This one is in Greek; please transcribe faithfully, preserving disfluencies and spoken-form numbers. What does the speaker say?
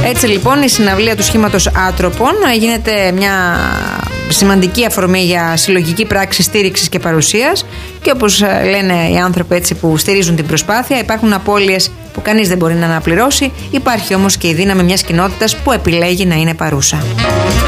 Έτσι λοιπόν η συναυλία του σχήματος Άτροπων γίνεται μια σημαντική αφορμή για συλλογική πράξη στήριξης και παρουσίας, και όπως λένε οι άνθρωποι έτσι που στηρίζουν την προσπάθεια, υπάρχουν απώλειες που κανείς δεν μπορεί να αναπληρώσει, υπάρχει όμως και η δύναμη μιας κοινότητας που επιλέγει να είναι παρούσα.